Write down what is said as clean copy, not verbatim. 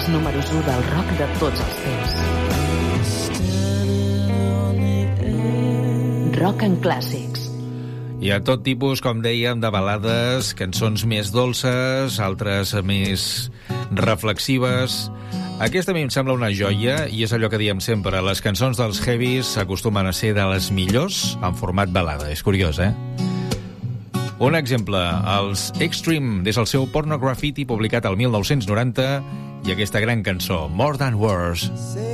els números 1 del rock de tots els temps. Rock en clàssics. Hi ha tot tipus, com dèiem, de balades, cançons més dolces, altres més reflexives. Aquesta a mi em sembla una joia, i és allò que diem sempre, les cançons dels heavies acostumen a ser de les millors en format balada. És curiós, eh? Un exemple, els Extreme, des del seu Porno Graffiti, publicat el 1990, i aquesta gran cançó, More Than Words.